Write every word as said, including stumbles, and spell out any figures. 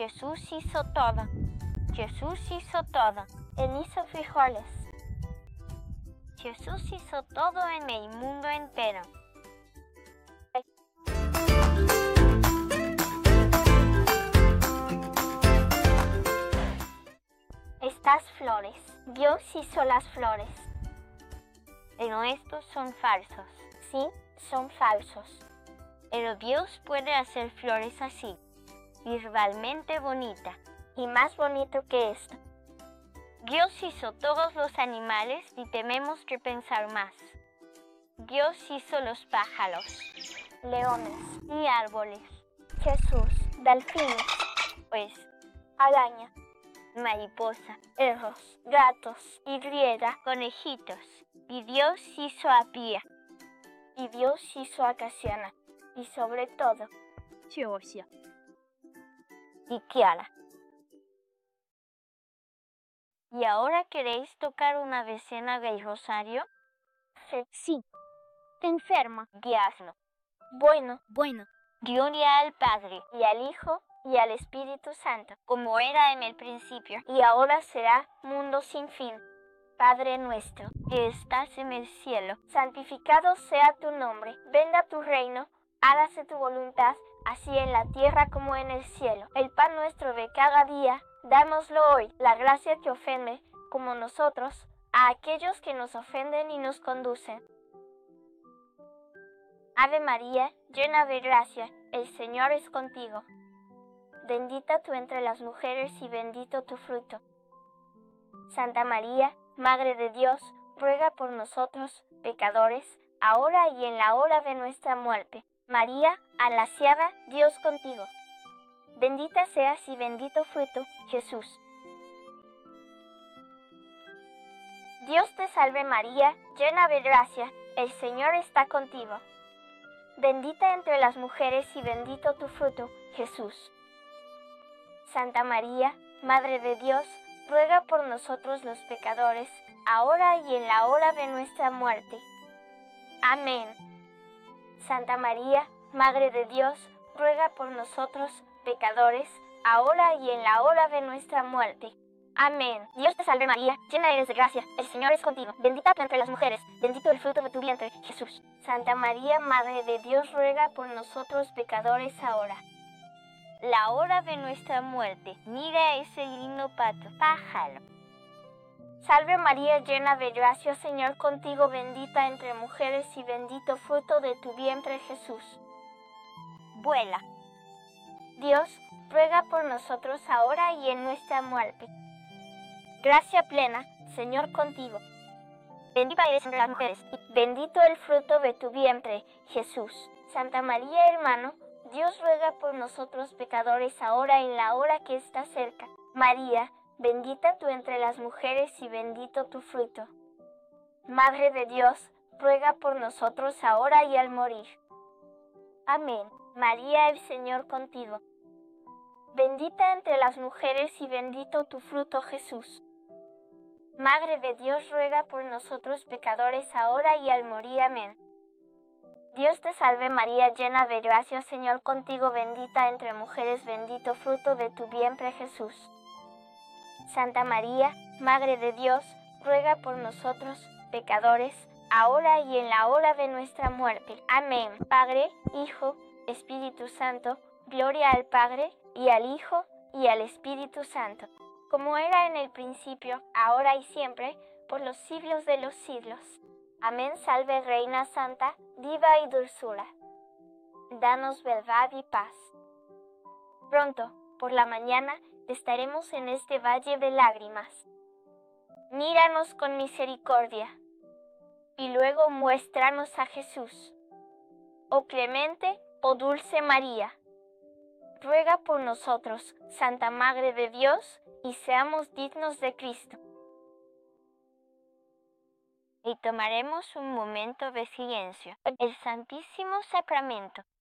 Jesús hizo todo. Jesús hizo todo. Él hizo frijoles. Jesús hizo todo en el mundo entero. Estas flores. Dios hizo las flores. Pero estos son falsos. Sí, son falsos. Pero Dios puede hacer flores así, visualmente bonita. Y más bonito que esto. Dios hizo todos los animales y tenemos que pensar más. Dios hizo los pájaros, leones y árboles. Jesús, delfines, pues, araña, mariposa, perros, gatos y griega, conejitos. Y Dios hizo a Pía. Y Dios hizo a Casiana. Y sobre todo, Georgia. Y Kiara. ¿Y ahora queréis tocar una decena del rosario? Sí. Te enferma. Diasno. Bueno. Bueno. Gloria al Padre, y al Hijo, y al Espíritu Santo, como era en el principio, y ahora será, mundo sin fin. Padre nuestro, que estás en el cielo, santificado sea tu nombre. Venga tu reino, hágase tu voluntad, así en la tierra como en el cielo. El pan nuestro de cada día, dámoslo hoy. La gracia que ofende, como nosotros, a aquellos que nos ofenden y nos conducen. Ave María, llena de gracia, el Señor es contigo. Bendita tú entre las mujeres y bendito tu fruto. Santa María, Madre de Dios, ruega por nosotros, pecadores, ahora y en la hora de nuestra muerte. María, agraciada, Dios contigo. Bendita seas y bendito fruto, Jesús. Dios te salve María, llena de gracia, el Señor está contigo. Bendita entre las mujeres y bendito tu fruto, Jesús. Santa María, Madre de Dios, ruega por nosotros los pecadores, ahora y en la hora de nuestra muerte. Amén. Santa María, Madre de Dios, ruega por nosotros, pecadores, ahora y en la hora de nuestra muerte. Amén. Dios te salve María, llena eres de gracia, el Señor es contigo. Bendita tú entre las mujeres, bendito el fruto de tu vientre, Jesús. Santa María, Madre de Dios, ruega por nosotros pecadores ahora. La hora de nuestra muerte. Mira ese lindo pato, pájaro. Salve María, llena de gracia, Señor contigo, bendita entre mujeres y bendito fruto de tu vientre, Jesús. Vuela. Dios, ruega por nosotros ahora y en nuestra muerte. Gracia plena, Señor contigo. Bendita eres entre las mujeres, y bendito el fruto de tu vientre, Jesús. Santa María, hermano, Dios ruega por nosotros pecadores ahora y en la hora que está cerca. María, bendita tú entre las mujeres y bendito tu fruto. Madre de Dios, ruega por nosotros ahora y al morir. Amén. María, el Señor contigo. Bendita entre las mujeres y bendito tu fruto, Jesús. Madre de Dios, ruega por nosotros pecadores ahora y al morir. Amén. Dios te salve María, llena de gracia, Señor contigo, bendita entre mujeres, bendito fruto de tu vientre, Jesús. Santa María, Madre de Dios, ruega por nosotros, pecadores, ahora y en la hora de nuestra muerte. Amén. Padre, Hijo, Espíritu Santo, gloria al Padre, y al Hijo, y al Espíritu Santo, como era en el principio, ahora y siempre, por los siglos de los siglos. Amén. Salve Reina Santa, diva y dulzura. Danos verdad y paz. Pronto, por la mañana, estaremos en este valle de lágrimas. Míranos con misericordia, y luego muéstranos a Jesús. Oh clemente, oh dulce María, ruega por nosotros, Santa Madre de Dios, y seamos dignos de Cristo. Y tomaremos un momento de silencio. El Santísimo Sacramento.